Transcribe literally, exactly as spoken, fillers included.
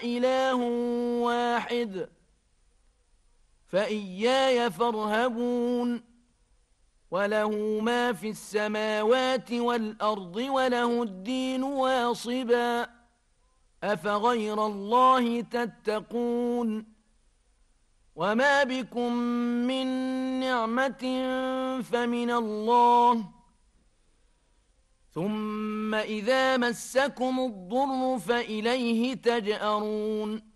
إله واحد فإياي فارهبون وله ما في السماوات والأرض وله الدين واصبا أفغير الله تتقون وما بكم من نعمة فمن الله ثم إذا مسكم الضر فإليه تجأرون